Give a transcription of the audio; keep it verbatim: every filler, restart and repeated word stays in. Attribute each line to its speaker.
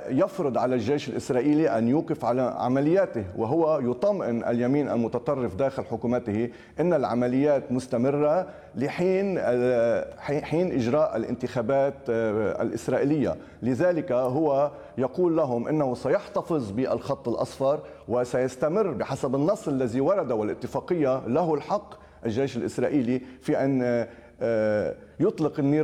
Speaker 1: ويفرض على الجيش الإسرائيلي أن يوقف على عملياته، وهو يطمئن اليمين المتطرف داخل حكومته أن العمليات مستمرة لحين حين إجراء الانتخابات الإسرائيلية. لذلك هو يقول لهم أنه سيحتفظ بالخط الأصفر وسيستمر بحسب النص الذي ورد والاتفاقية. له الحق الجيش الإسرائيلي في أن يطلق النيران